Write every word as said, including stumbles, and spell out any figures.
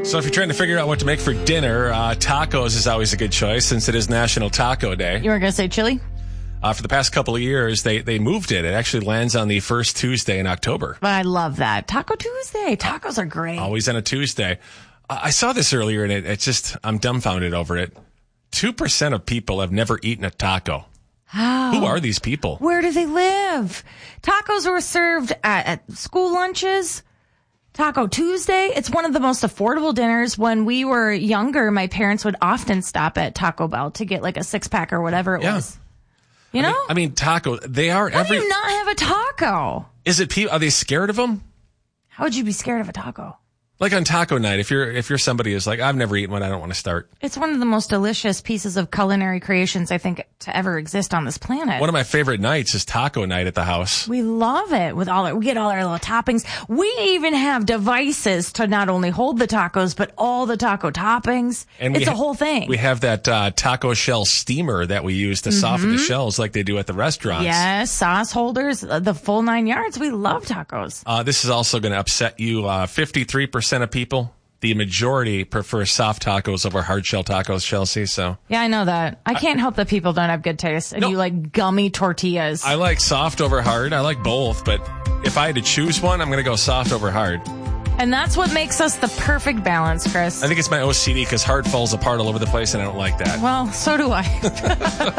So if you're trying to figure out what to make for dinner, uh, tacos is always a good choice since it is National Taco Day. You were going to say chili? Uh, for the past couple of years, they, they moved it. It actually lands on the first Tuesday in October. I love that. Taco Tuesday. Tacos are great. Always on a Tuesday. Uh, I saw this earlier, and it, it's just, I'm dumbfounded over it. two percent of people have never eaten a taco. How? Who are these people? Where do they live? Tacos were served at, at school lunches. Taco Tuesday. It's one of the most affordable dinners. When we were younger, my parents would often stop at Taco Bell to get like a six pack or whatever it Yeah. was. You I know? mean, I mean, taco, they are How every... do you not have a taco? Is it people, are they scared of them? How would you be scared of a taco? Like on taco night, if you're if you're somebody who's like, I've never eaten one, I don't want to start. It's one of the most delicious pieces of culinary creations, I think, to ever exist on this planet. One of my favorite nights is taco night at the house. We love it with all our, we get all our little toppings. We even have devices to not only hold the tacos, but all the taco toppings. And it's we a whole thing. We have that uh, taco shell steamer that we use to soften the shells like they do at the restaurants. Yes, sauce holders, uh, the full nine yards. We love tacos. Uh, this is also going to upset you. Uh, fifty-three percent of people, the majority, prefer soft tacos over hard shell tacos, Chelsea. So Yeah, I know that. I can't help that people don't have good taste. And No. you like gummy tortillas. I like soft over hard. I like both, but if I had to choose one, I'm going to go soft over hard. And that's what makes us the perfect balance, Chris. I think it's my O C D because hard falls apart all over the place, and I don't like that. Well, so do I.